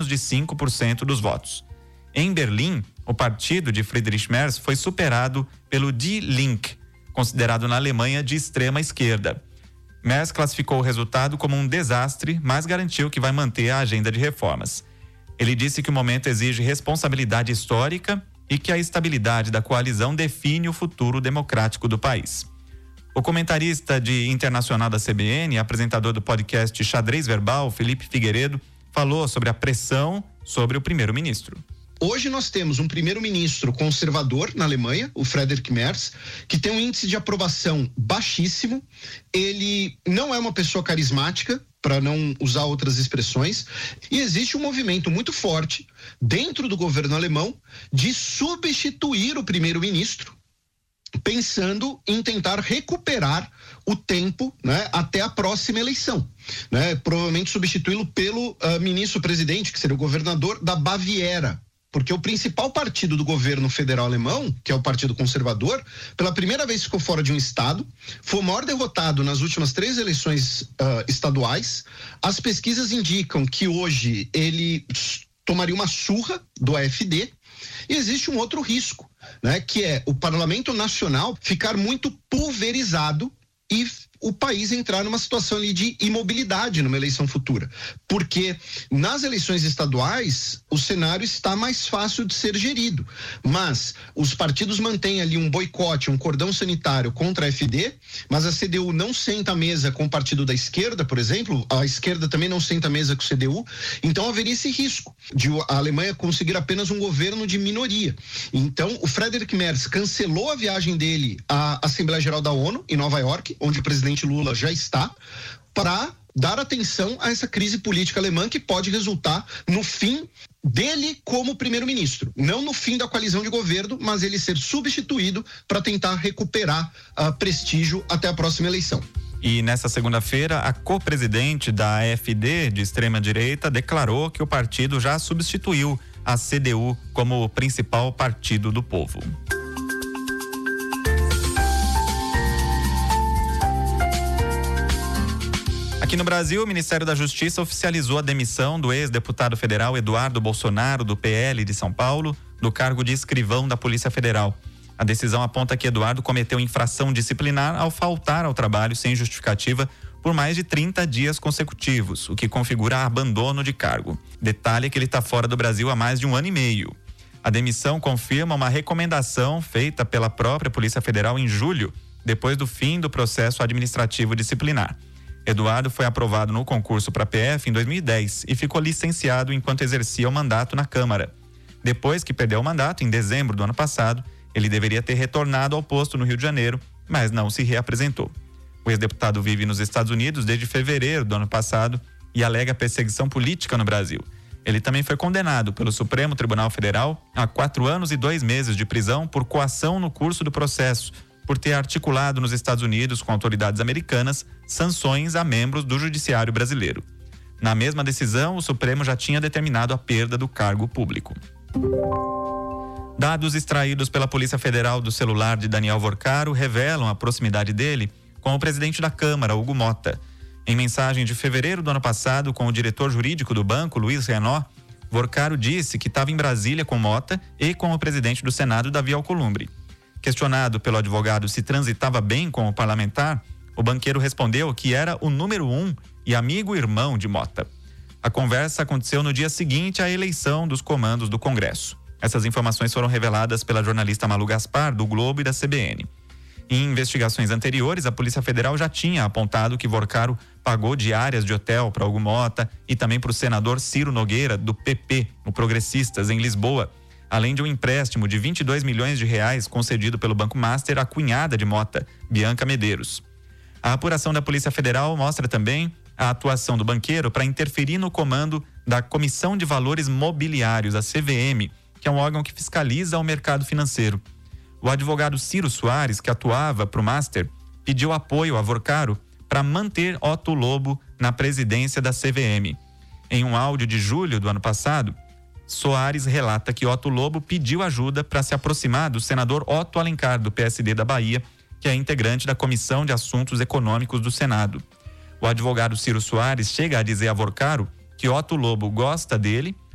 de 5% dos votos. Em Berlim, o partido de Friedrich Merz foi superado pelo Die Linke, considerado na Alemanha de extrema esquerda. Merz classificou o resultado como um desastre, mas garantiu que vai manter a agenda de reformas. Ele disse que o momento exige responsabilidade histórica e que a estabilidade da coalizão define o futuro democrático do país. O comentarista de internacional da CBN, apresentador do podcast Xadrez Verbal, Felipe Figueiredo, falou sobre a pressão sobre o primeiro-ministro. Hoje nós temos um primeiro-ministro conservador na Alemanha, o Friedrich Merz, que tem um índice de aprovação baixíssimo. Ele não é uma pessoa carismática, para não usar outras expressões, e existe um movimento muito forte dentro do governo alemão de substituir o primeiro-ministro, pensando em tentar recuperar o tempo, né, até a próxima eleição, né, provavelmente substituí-lo pelo ministro-presidente, que seria o governador da Baviera, porque o principal partido do governo federal alemão, que é o Partido Conservador, pela primeira vez ficou fora de um estado, foi o maior derrotado nas últimas 3 eleições estaduais. As pesquisas indicam que hoje ele tomaria uma surra do AfD, e existe um outro risco, né, que é o Parlamento Nacional ficar muito pulverizado e o país entrar numa situação ali de imobilidade numa eleição futura, porque nas eleições estaduais o cenário está mais fácil de ser gerido, mas os partidos mantêm ali um boicote, um cordão sanitário contra a AfD, mas a CDU não senta à mesa com o partido da esquerda, por exemplo, a esquerda também não senta à mesa com o CDU, então haveria esse risco de a Alemanha conseguir apenas um governo de minoria. Então o Friedrich Merz cancelou a viagem dele à Assembleia Geral da ONU em Nova York, onde o presidente Lula já está, para dar atenção a essa crise política alemã que pode resultar no fim dele como primeiro-ministro, não no fim da coalizão de governo, mas ele ser substituído para tentar recuperar prestígio até a próxima eleição. E nessa segunda-feira, a co-presidente da AfD, de extrema-direita, declarou que o partido já substituiu a CDU como o principal partido do povo. Aqui no Brasil, o Ministério da Justiça oficializou a demissão do ex-deputado federal Eduardo Bolsonaro, do PL de São Paulo, do cargo de escrivão da Polícia Federal. A decisão aponta que Eduardo cometeu infração disciplinar ao faltar ao trabalho sem justificativa por mais de 30 dias consecutivos, o que configura abandono de cargo. Detalhe é que ele está fora do Brasil há mais de 1 ano e meio. A demissão confirma uma recomendação feita pela própria Polícia Federal em julho, depois do fim do processo administrativo disciplinar. Eduardo foi aprovado no concurso para a PF em 2010 e ficou licenciado enquanto exercia o mandato na Câmara. Depois que perdeu o mandato, em dezembro do ano passado, ele deveria ter retornado ao posto no Rio de Janeiro, mas não se reapresentou. O ex-deputado vive nos Estados Unidos desde fevereiro do ano passado e alega perseguição política no Brasil. Ele também foi condenado pelo Supremo Tribunal Federal a 4 anos e 2 meses de prisão por coação no curso do processo, por ter articulado nos Estados Unidos com autoridades americanas sanções a membros do judiciário brasileiro. Na mesma decisão, o Supremo já tinha determinado a perda do cargo público. Dados extraídos pela Polícia Federal do celular de Daniel Vorcaro revelam a proximidade dele com o presidente da Câmara, Hugo Motta. Em mensagem de fevereiro do ano passado com o diretor jurídico do banco, Luiz Renaud, Vorcaro disse que estava em Brasília com Motta e com o presidente do Senado, Davi Alcolumbre. Questionado pelo advogado se transitava bem com o parlamentar, o banqueiro respondeu que era o número 1 e amigo irmão de Motta. A conversa aconteceu no dia seguinte à eleição dos comandos do Congresso. Essas informações foram reveladas pela jornalista Malu Gaspar, do Globo e da CBN. Em investigações anteriores, a Polícia Federal já tinha apontado que Vorcaro pagou diárias de hotel para Hugo Motta e também para o senador Ciro Nogueira, do PP, o Progressistas, em Lisboa, além de um empréstimo de 22 milhões de reais concedido pelo Banco Master à cunhada de Motta, Bianca Medeiros. A apuração da Polícia Federal mostra também a atuação do banqueiro para interferir no comando da Comissão de Valores Mobiliários, a CVM, que é um órgão que fiscaliza o mercado financeiro. O advogado Ciro Soares, que atuava para o Master, pediu apoio a Vorcaro para manter Otto Lobo na presidência da CVM. Em um áudio de julho do ano passado, Soares relata que Otto Lobo pediu ajuda para se aproximar do senador Otto Alencar, do PSD da Bahia, que é integrante da Comissão de Assuntos Econômicos do Senado. O advogado Ciro Soares chega a dizer a Vorcaro que Otto Lobo gosta dele,